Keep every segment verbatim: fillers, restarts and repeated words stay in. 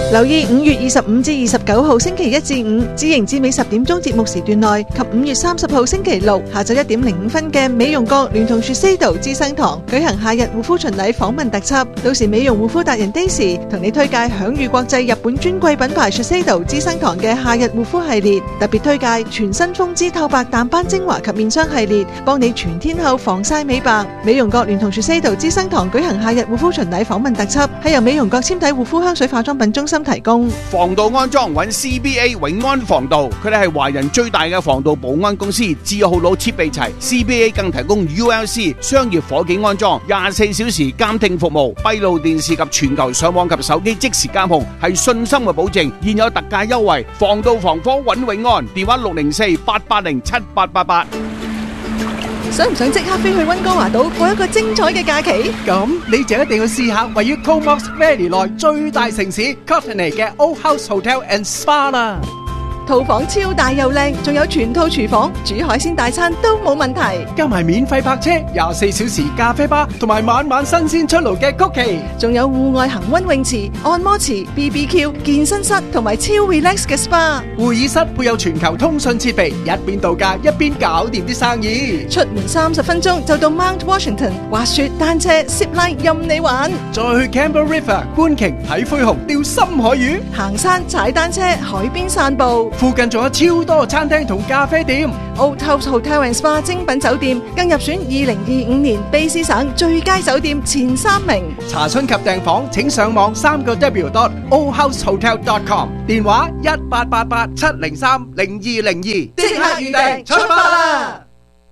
留意五月二十五至二十九號星期一至五至營至尾十點鐘節目時段內及五月三十號星期六下晝一點零五分嘅美容閣聯同Shiseido資生堂舉行夏日護膚巡禮訪問特輯，到時美容護膚達人 Daisy 同你推介享譽國際日本專櫃品牌Shiseido資生堂嘅夏日護膚系列，特別推介全新風姿透白淡斑精華及面霜系列，幫你全天候防曬美白。美容閣聯同Shiseido資生堂舉行夏日護膚巡禮訪問特輯，係由美容閣纖體護膚香水化妝品中心提供。 防盜安裝揾 C B A 永安防盜，佢哋係華人最大嘅防盜保安公司，字號佬設備齊。C B A 更提供 U L C 商業火警安裝，廿四小時監聽服務，閉路電視及全球上網及手機即時監控，係信心嘅保證。現有特價優惠，防盜防火揾永安，電話六零四八八零七八八八。 想唔想即刻飛去溫哥華島過一個精彩嘅假期？ 咁你就一定要試下位於 Comox Valley 內最大城市 Courtenay 嘅 Old House Hotel and Spa 啦。 套房超大又靚，仲有全套廚房，煮海鮮大餐都冇問題。 加埋免費泊車、廿四小時咖啡吧，同埋晚晚新鮮出爐嘅曲奇， 仲有戶外恒溫泳池、按摩池、B B Q、健身室同埋超 relax 嘅 S P A。 會議室配有全球通訊設備，一邊度假一邊搞掂啲生意。 出門三十分鐘就到 Mount Washington，滑雪、單車、zip line 任你玩。 再去 Campbell River 觀鯨、睇灰熊、釣深海魚， 行山、踩單車、海邊散步。 附近仲有超多餐廳同咖啡店。 Old House Hotel and Spa 精品酒店更入選二零二五年卑詩省最佳酒店前三名。 查詢及訂房請上網三個 W dot old house hotel dot com， 電話一八八八七零三零二零二，即刻預訂出發啦！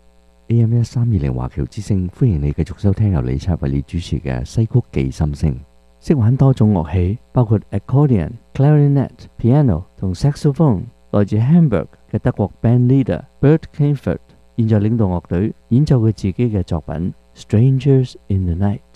A M 一三二零華僑之聲，歡迎你繼續收聽由李察為你主持嘅西曲寄心聲。識玩多種樂器，包括 accordion、clarinet、piano 同 saxophone。來自 Hamburg 嘅德國 band leader Bert Kaempfert，現在領導樂隊演奏佢自己嘅作品《Strangers in the Night》。